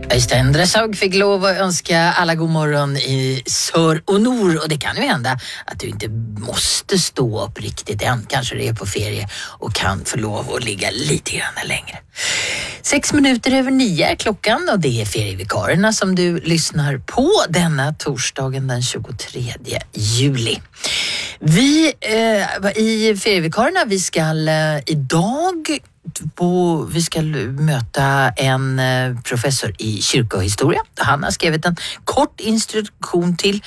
Öystein Dresshaug fick lov att önska alla god morgon i sör och nor, och det kan ju hända att du inte måste stå upp riktigt än. Kanske det är på ferie och kan få lov att ligga lite grann längre. 8:06 är klockan, och det är ferievikarierna som du lyssnar på denna torsdagen den 23 juli. Vi i ferievikarierna, vi ska möta en professor i kyrkohistoria. Han har skrivit en kort instruktion till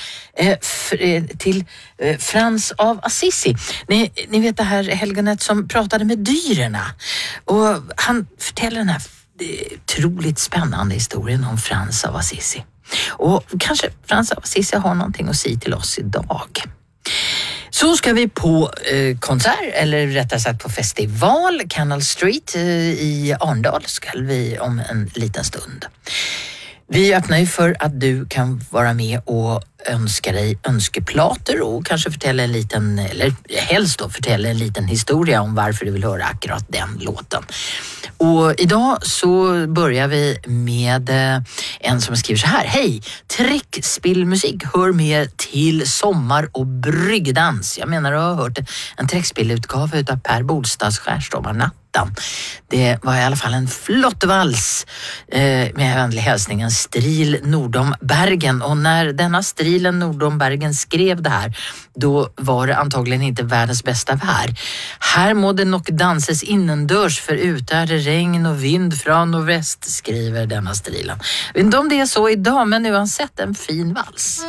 Frans av Assisi. Ni vet det här helgonet som pratade med dyrerna. Och han förtäller den här otroligt spännande historien om Frans av Assisi. Och kanske Frans av Assisi har någonting att säga till oss idag. Så ska vi på konsert, eller rättare sagt på festival, Canal Street i Arndal ska vi om en liten stund. Vi öppnar ju för att du kan vara med och önska dig önskeplater och kanske förtälla en liten, eller helst då förtälla en liten historia om varför du vill höra akkurat den låten. Och idag så börjar vi med en som skriver så här: hej, träckspillmusik hör med till sommar- och bryggdans. Jag menar, du har hört en träckspillutgåva utav Per Bolstads Skärståmarnatten. Det var i alla fall en flott vals med vänlig hälsning, Stril Nordom Bergen. Och när denna Strilen Nordom Bergen skrev det här, då var det antagligen inte världens bästa vär. Här må det nog danses innendörs, för ute är det regn och vind från nordväst, skriver denna Strilen. Jag vet inte om det är så idag, men nu har han sett en fin vals.